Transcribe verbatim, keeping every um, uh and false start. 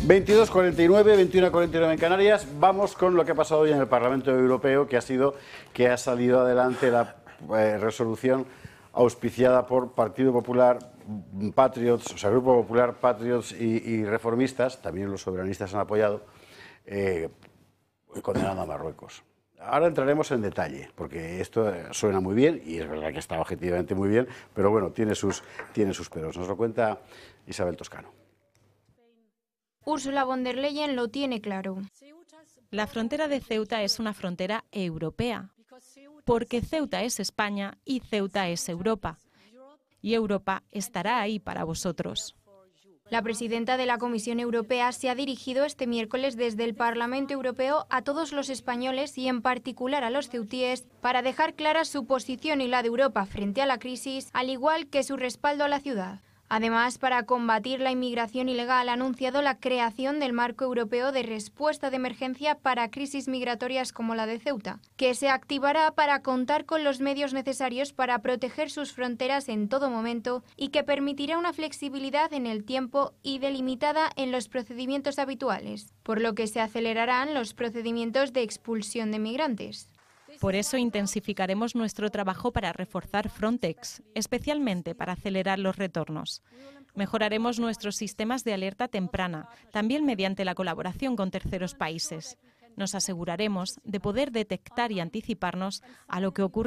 veintidós cuarenta y nueve, veintiuno cuarenta y nueve en Canarias. Vamos con lo que ha pasado hoy en el Parlamento Europeo, que ha sido que ha salido adelante la eh, resolución auspiciada por Partido Popular, Patriots, o sea, Grupo Popular, Patriots y, y Reformistas, también los soberanistas han apoyado, eh, condenando a Marruecos. Ahora entraremos en detalle, porque esto suena muy bien, y es verdad que está objetivamente muy bien, pero bueno, tiene sus, tiene sus peros. Nos lo cuenta Isabel Toscano. Ursula von der Leyen lo tiene claro. La frontera de Ceuta es una frontera europea, porque Ceuta es España y Ceuta es Europa. Y Europa estará ahí para vosotros. La presidenta de la Comisión Europea se ha dirigido este miércoles desde el Parlamento Europeo a todos los españoles y en particular a los ceutíes para dejar clara su posición y la de Europa frente a la crisis, al igual que su respaldo a la ciudad. Además, para combatir la inmigración ilegal, ha anunciado la creación del Marco Europeo de Respuesta de Emergencia para crisis migratorias como la de Ceuta, que se activará para contar con los medios necesarios para proteger sus fronteras en todo momento y que permitirá una flexibilidad en el tiempo y delimitada en los procedimientos habituales, por lo que se acelerarán los procedimientos de expulsión de migrantes. Por eso intensificaremos nuestro trabajo para reforzar Frontex, especialmente para acelerar los retornos. Mejoraremos nuestros sistemas de alerta temprana, también mediante la colaboración con terceros países. Nos aseguraremos de poder detectar y anticiparnos a lo que ocurre